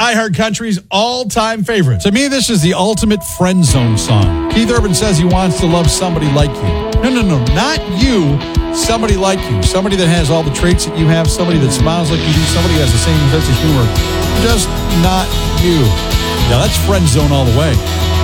iHeart Country's all-time favorite. To me, this is the ultimate friend zone song. Keith Urban says he wants to love somebody like you. No, not you. Somebody like you. Somebody that has all the traits that you have. Somebody that smiles like you do. Somebody who has the same sense of humor. Just not you. Yeah, that's friend zone all the way.